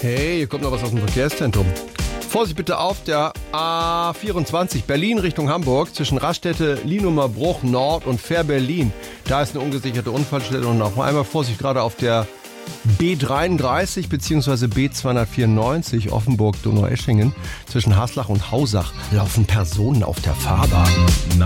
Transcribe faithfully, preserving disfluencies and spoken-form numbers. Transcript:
Hey, hier kommt noch was aus dem Verkehrszentrum. Vorsicht bitte auf der A vierundzwanzig Berlin Richtung Hamburg zwischen Raststätte Lienumer Bruch Nord und Fair Berlin. Da ist eine ungesicherte Unfallstelle und noch einmal Vorsicht gerade auf der B dreiunddreißig bzw. B zweihundertvierundneunzig Offenburg-Donaueschingen zwischen Haslach und Hausach laufen Personen auf der Fahrbahn.